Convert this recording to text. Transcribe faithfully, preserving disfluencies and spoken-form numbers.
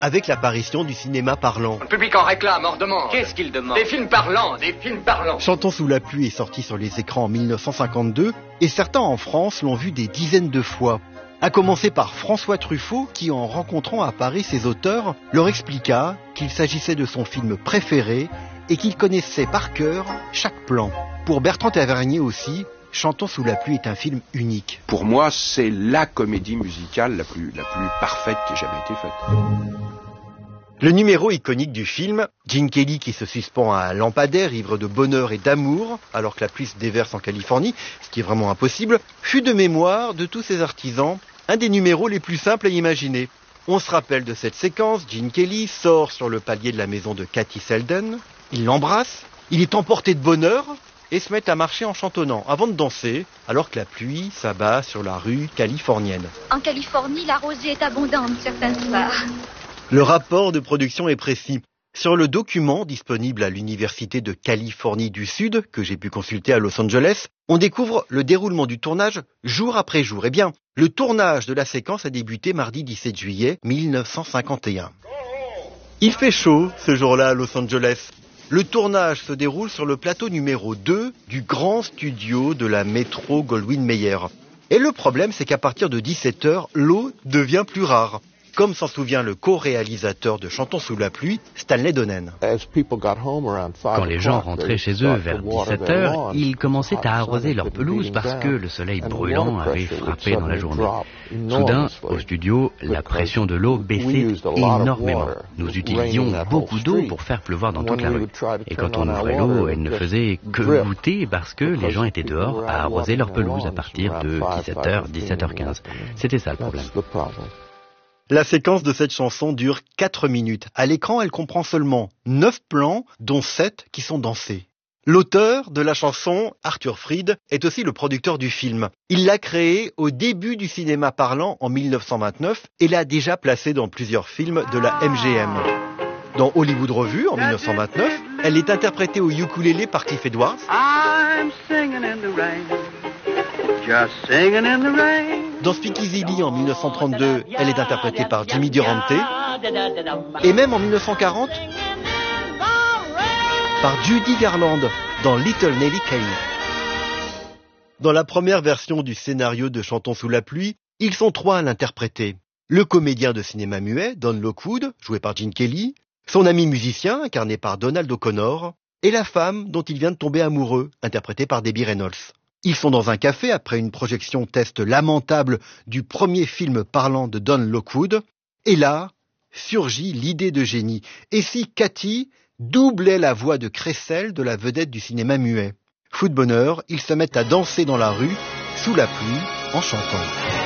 avec l'apparition du cinéma parlant. Le public en réclame, en demande. Qu'est-ce qu'il demande? Des films parlants, des films parlants. Chantons sous la pluie est sorti sur les écrans en mille neuf cent cinquante-deux et certains en France l'ont vu des dizaines de fois. À commencer par François Truffaut qui, en rencontrant à Paris ses auteurs, leur expliqua qu'il s'agissait de son film préféré et qu'il connaissait par cœur chaque plan. Pour Bertrand Tavernier aussi, Chantons sous la pluie est un film unique. Pour moi, c'est la comédie musicale la plus, la plus parfaite qui ait jamais été faite. Le numéro iconique du film, Gene Kelly qui se suspend à un lampadaire ivre de bonheur et d'amour alors que la pluie se déverse en Californie, ce qui est vraiment impossible, fut de mémoire de tous ces artisans un des numéros les plus simples à imaginer. On se rappelle de cette séquence, Gene Kelly sort sur le palier de la maison de Katie Selden, il l'embrasse, il est emporté de bonheur et se met à marcher en chantonnant avant de danser alors que la pluie s'abat sur la rue californienne. En Californie, la rosée est abondante certains soirs. Le rapport de production est précis. Sur le document disponible à l'Université de Californie du Sud, que j'ai pu consulter à Los Angeles, on découvre le déroulement du tournage jour après jour. Eh bien, le tournage de la séquence a débuté mardi dix-sept juillet mille neuf cent cinquante et un. Il fait chaud ce jour-là à Los Angeles. Le tournage se déroule sur le plateau numéro deux du grand studio de la Metro Goldwyn Mayer. Et le problème, c'est qu'à partir de dix-sept heures, l'eau devient plus rare. Comme s'en souvient le co-réalisateur de Chantons sous la pluie, Stanley Donen. Quand les gens rentraient chez eux vers dix-sept heures, ils commençaient à arroser leur pelouse parce que le soleil brûlant avait frappé dans la journée. Soudain, au studio, la pression de l'eau baissait énormément. Nous utilisions beaucoup d'eau pour faire pleuvoir dans toute la rue. Et quand on ouvrait l'eau, elle ne faisait que goûter parce que les gens étaient dehors à arroser leur pelouse à partir de dix-sept heures, dix-sept heures quinze. C'était ça le problème. La séquence de cette chanson dure quatre minutes. À l'écran, elle comprend seulement neuf plans, dont sept qui sont dansés. L'auteur de la chanson, Arthur Freed, est aussi le producteur du film. Il l'a créée au début du cinéma parlant en mille neuf cent vingt-neuf et l'a déjà placée dans plusieurs films de la M G M. Dans Hollywood Revue, en mille neuf cent vingt-neuf, elle est interprétée au ukulélé par Cliff Edwards. I'm singing in the rain. Just singing in the rain. Dans Speakeasy Lee en mille neuf cent trente-deux, elle est interprétée par Jimmy Durante. Et même en mille neuf cent quarante, par Judy Garland dans Little Nelly Kay. Dans la première version du scénario de Chantons sous la pluie, ils sont trois à l'interpréter. Le comédien de cinéma muet, Don Lockwood, joué par Gene Kelly, son ami musicien, incarné par Donald O'Connor, et la femme dont il vient de tomber amoureux, interprétée par Debbie Reynolds. Ils sont dans un café après une projection test lamentable du premier film parlant de Don Lockwood. Et là, surgit l'idée de génie. Et si Cathy doublait la voix de crécelle de la vedette du cinéma muet? Fou de bonheur, ils se mettent à danser dans la rue, sous la pluie, en chantant.